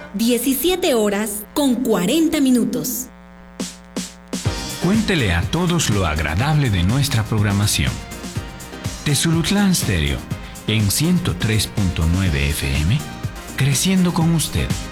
17 horas con 40 minutos. Cuéntele a todos lo agradable de nuestra programación. Tezulutlán Stereo, en 103.9 FM, creciendo con usted.